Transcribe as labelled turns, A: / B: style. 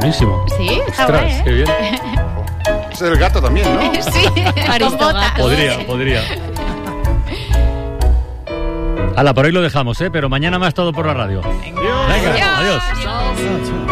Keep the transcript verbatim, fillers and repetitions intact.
A: buenísimo.
B: Sí, está
A: Ostras,
B: guay, ¿eh?
A: qué bien.
C: Es el gato también, ¿no?
B: Sí, con botas.
A: Podría, podría. Hala, por hoy lo dejamos, ¿eh? Pero mañana más todo por la radio. Venga, adiós.
B: Adiós.